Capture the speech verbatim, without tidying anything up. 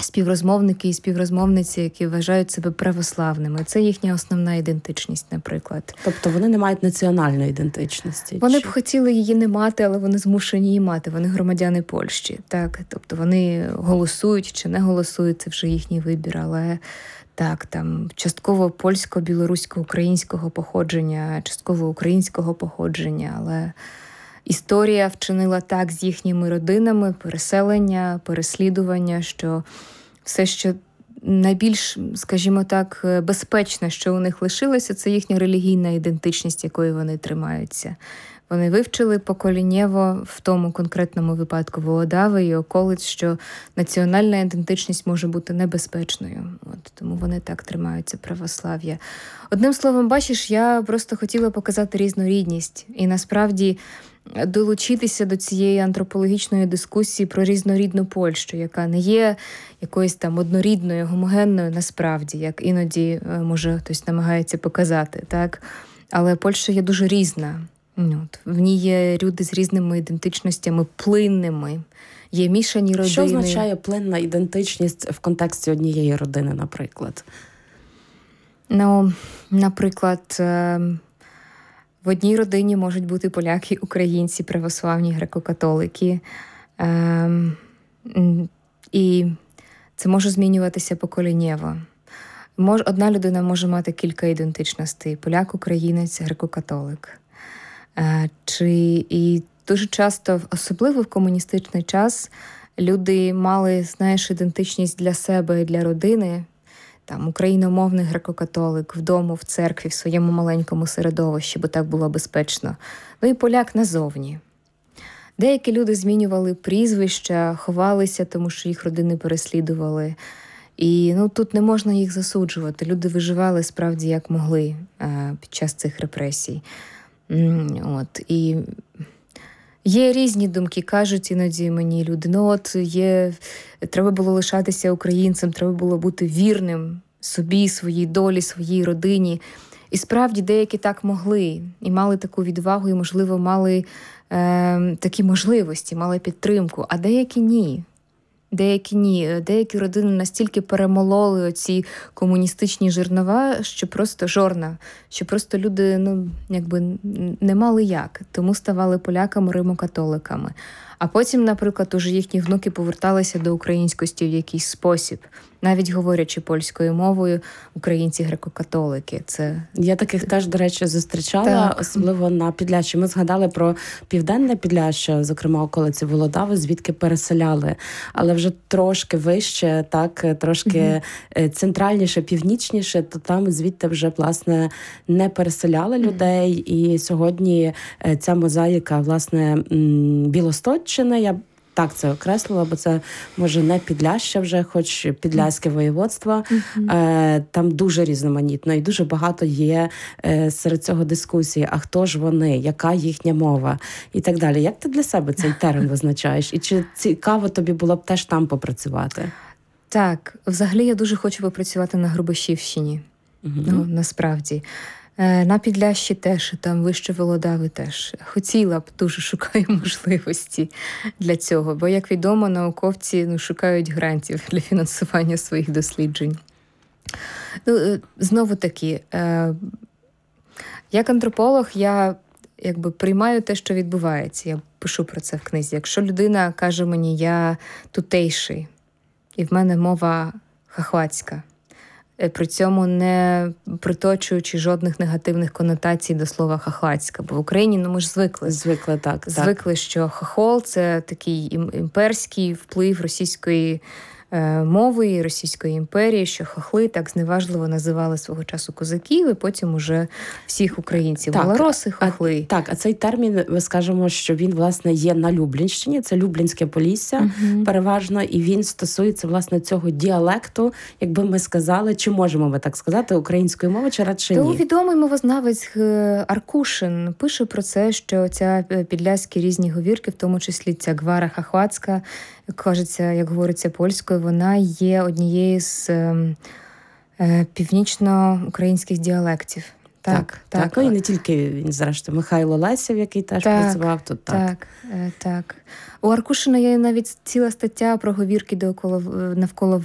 співрозмовники і співрозмовниці, які вважають себе православними. Це їхня основна ідентичність, наприклад. Тобто вони не мають національної ідентичності? Вони чи? б хотіли її не мати, але вони змушені її мати. Вони громадяни Польщі. Так? Тобто вони голосують чи не голосують, це вже їхній вибір, але так, там частково польсько-білорусько-українського походження, частково українського походження, але історія вчинила так з їхніми родинами, переселення, переслідування, що все, що найбільш, скажімо так, безпечне, що у них лишилося, це їхня релігійна ідентичність, якої вони тримаються. Вони вивчили поколіннєво в тому конкретному випадку Володари і околиць, що національна ідентичність може бути небезпечною. От, тому вони так тримаються православ'я. Одним словом, бачиш, я просто хотіла показати різнорідність. І насправді долучитися до цієї антропологічної дискусії про різнорідну Польщу, яка не є якоюсь там однорідною, гомогенною насправді, як іноді, може, хтось намагається показати. Так? Але Польща є дуже різна. От, в ній є люди з різними ідентичностями, плинними, є мішані родини. Що означає плинна ідентичність в контексті однієї родини, наприклад? Ну, наприклад, в одній родині можуть бути поляки, українці, православні, греко-католики. І це може змінюватися поколіннєво. Одна людина може мати кілька ідентичностей – поляк, українець, греко-католик. Чи і дуже часто, особливо в комуністичний час, люди мали, знаєш, ідентичність для себе і для родини. Там україномовний греко-католик вдома, в церкві, в своєму маленькому середовищі, бо так було безпечно. Ну і поляк назовні. Деякі люди змінювали прізвища, ховалися, тому що їх родини переслідували. І ну, тут не можна їх засуджувати. Люди виживали справді як могли а, під час цих репресій. От, і є різні думки, кажуть іноді мені люди, ну от є, треба було лишатися українцем, треба було бути вірним собі, своїй долі, своїй родині. І справді деякі так могли, і мали таку відвагу, і, можливо, мали е, такі можливості, мали підтримку, а деякі ні. Деякі ні. Деякі родини настільки перемололи оці комуністичні жернова, що просто жорна, що просто люди, ну, якби не мали як. Тому ставали поляками, римокатоликами. А потім, наприклад, уже їхні внуки поверталися до українськості в якийсь спосіб. Навіть говорячи польською мовою, українці греко-католики. Це... Я таких теж, до речі, зустрічала, так. Особливо на Підлящі. Ми згадали про Південне Підляща, зокрема околиці Володари, звідки переселяли. Але вже трошки вище, так, трошки mm-hmm. центральніше, північніше, то там звідти вже, власне, не переселяли людей. Mm-hmm. І сьогодні ця мозаїка, власне, Білосточчини, я так це окреслила, бо це, може, не Підляща вже, хоч Підляське воєводство. Mm-hmm. Там дуже різноманітно і дуже багато є серед цього дискусії. А хто ж вони? Яка їхня мова? І так далі. Як ти для себе цей термін визначаєш? І чи цікаво тобі було б теж там попрацювати? Так. Взагалі я дуже хочу попрацювати на Грубишівщині. Mm-hmm. Ну, насправді. На Підлящі теж, там вище Володари теж. Хотіла б, дуже шукаю можливості для цього, бо, як відомо, науковці ну, шукають грантів для фінансування своїх досліджень. Ну, знову таки, як антрополог я якби приймаю те, що відбувається. Я пишу про це в книзі. Якщо людина каже мені, я тутейший, і в мене мова хохватська, при цьому не приточуючи жодних негативних конотацій до слова хохватська. Бо в Україні, ну ми ж звикли. Звикли, так. Звикли, так. Що хохол – це такий імперський вплив російської е, мови і Російської імперії, що хохли так зневажливо називали свого часу козаків, і потім уже всіх українців. Так, малороси, хохли. А, так, а цей термін, ми скажемо, що він, власне, є на Люблінщині, це Люблінське Полісся, угу. переважно, і він стосується, власне, цього діалекту, якби ми сказали, чи можемо ми так сказати, української мови, чи радше ні? То відомий мовознавець Аркушин пише про це, що ця підляські різні говірки, в тому числі ця гвара хохватська, кажеться, як говориться польською, вона є однією з е, е, північно-українських діалектів. Так, так, так. так. Ну і не тільки він, зрештою, Михайло Лесів, який теж так, працював тут. Так, так, е, так. У Аркушина є навіть ціла стаття про говірки довкола, навколо